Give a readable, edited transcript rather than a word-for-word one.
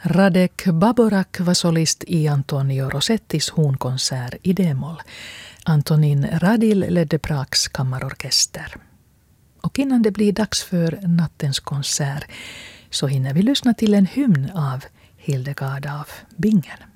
Radek Baborak var solist i Antonio Rossettis hornkonsert i D-moll. Antonin Radil ledde Prags kammarorkester. Och innan det blir dags för nattens konsert så hinner vi lyssna till en hymn av Hildegard av Bingen.